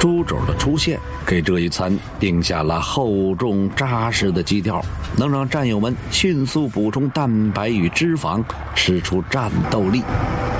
猪肘的出现给这一餐定下了厚重扎实的基调，能让战友们迅速补充蛋白与脂肪，吃出战斗力。